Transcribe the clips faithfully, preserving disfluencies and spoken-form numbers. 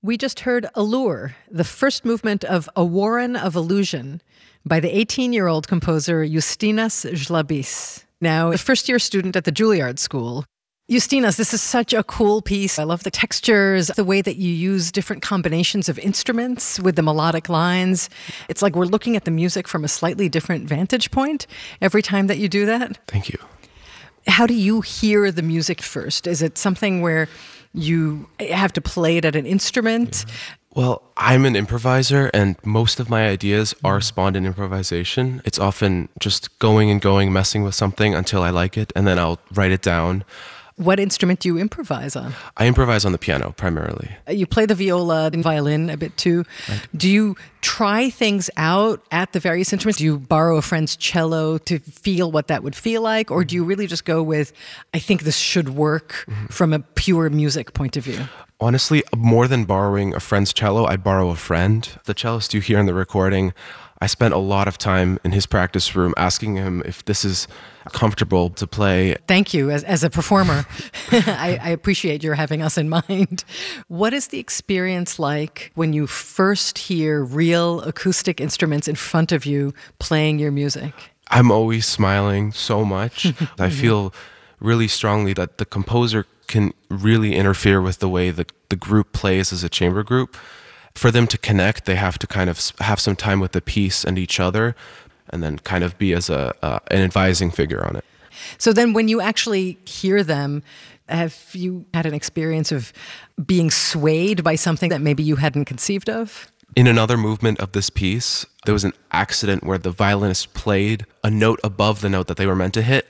We just heard Allure, the first movement of A Warren of Illusion by the eighteen-year-old composer Justinas Žlabys. Now, a first-year student at the Juilliard School. Justinas, this is such a cool piece. I love the textures, the way that you use different combinations of instruments with the melodic lines. It's like we're looking at the music from a slightly different vantage point every time that you do that. Thank you. How do you hear the music first? Is it something where you have to play it at an instrument? Yeah. Well, I'm an improviser, and most of my ideas are spawned in improvisation. It's often just going and going, messing with something until I like it, and then I'll write it down. What instrument do you improvise on? I improvise on the piano, primarily. You play the viola and violin a bit too. Right. Do you try things out at the various instruments? Do you borrow a friend's cello to feel what that would feel like? Or do you really just go with, I think this should work mm-hmm. from a pure music point of view? Honestly, more than borrowing a friend's cello, I borrow a friend. The cellist you hear in the recording, I spent a lot of time in his practice room asking him if this is comfortable to play. Thank you. As, as a performer, I, I appreciate your having us in mind. What is the experience like when you first hear real acoustic instruments in front of you playing your music? I'm always smiling so much. I feel really strongly that the composer can really interfere with the way the, the group plays as a chamber group. For them to connect, they have to kind of have some time with the piece and each other, and then kind of be as a uh, an advising figure on it. So then when you actually hear them, have you had an experience of being swayed by something that maybe you hadn't conceived of? In another movement of this piece, there was an accident where the violinist played a note above the note that they were meant to hit.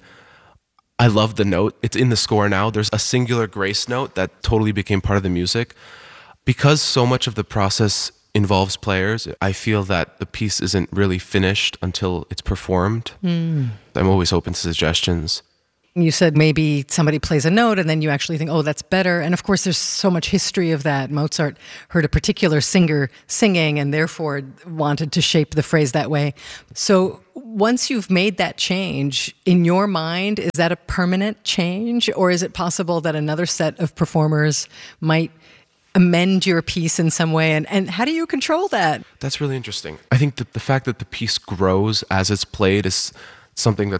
I love the note. It's in the score now. There's a singular grace note that totally became part of the music. Because so much of the process involves players, I feel that the piece isn't really finished until it's performed. Mm. I'm always open to suggestions. You said maybe somebody plays a note and then you actually think, oh, that's better. And of course, there's so much history of that. Mozart heard a particular singer singing and therefore wanted to shape the phrase that way. So once you've made that change, in your mind, is that a permanent change? Or is it possible that another set of performers might amend your piece in some way? And, and how do you control that? That's really interesting. I think that the fact that the piece grows as it's played is something that